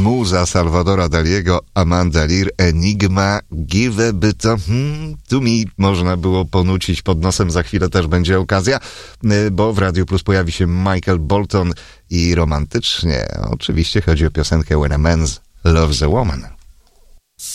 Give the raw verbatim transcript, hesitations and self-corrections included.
muza Salvadora Daliego, Amanda Lear, Enigma, Give a bit of hmm, to me można było ponucić pod nosem, za chwilę też będzie okazja, bo w Radiu Plus pojawi się Michael Bolton i romantycznie, oczywiście chodzi o piosenkę When a Man Loves a Woman.